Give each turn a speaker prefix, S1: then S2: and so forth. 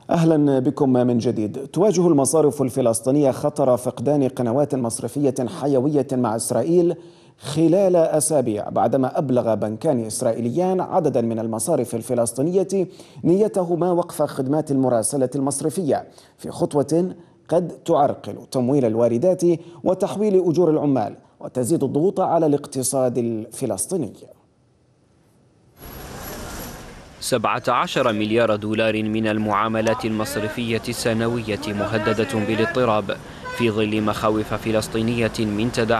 S1: أهلا بكم من جديد. تواجه المصارف الفلسطينية خطر فقدان قنوات مصرفية حيوية مع إسرائيل خلال أسابيع، بعدما أبلغ بنكان إسرائيليان عددا من المصارف الفلسطينية نيتهما وقف خدمات المراسلة المصرفية في خطوة قد تعرقل تمويل الواردات وتحويل أجور العمال وتزيد الضغوط على الاقتصاد الفلسطيني.
S2: 17 مليار دولار من المعاملات المصرفية السنوية مهددة بالاضطراب في ظل مخاوف فلسطينية من تداعي